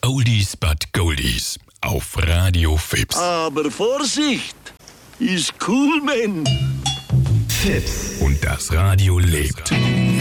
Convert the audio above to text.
Oldies but Goldies auf Radio Fips. Aber Vorsicht, ist cool, man. Fips. Und das Radio lebt.